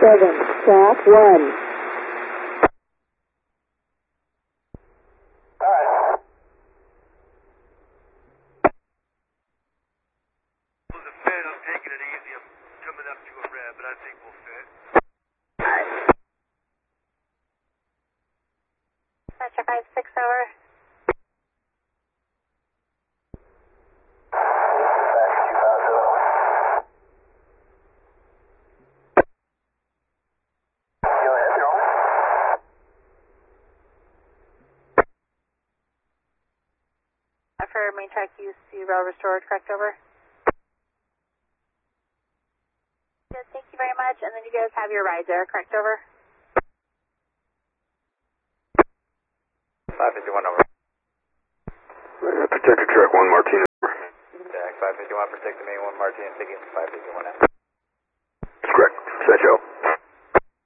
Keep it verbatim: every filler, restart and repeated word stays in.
seven, stop one. Check five six over. For main track, you see rail restored, correct over? Good, thank you very much. And then you guys have your ride there, correct over? five fifty-one over. Protector track one Martinez. Jack five fifty-one, protect the main one Martinez, taking five fifty-one out.